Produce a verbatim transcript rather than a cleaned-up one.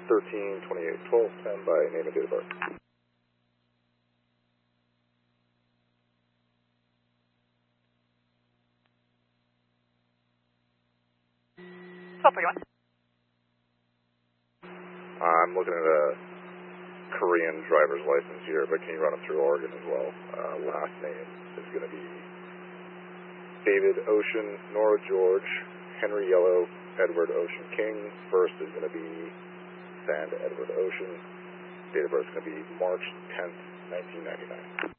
thirteen twenty-eight twelve, stand by, name and date of birth. twelve forty-one. I'm looking at a Korean driver's license here, but can you run them through Oregon as well? Uh, last name is going to be David Ocean, Nora George, Henry Yellow, Edward Ocean King. First is going to be Sand Edward Ocean. Date of birth is going to be March tenth, nineteen ninety-nine.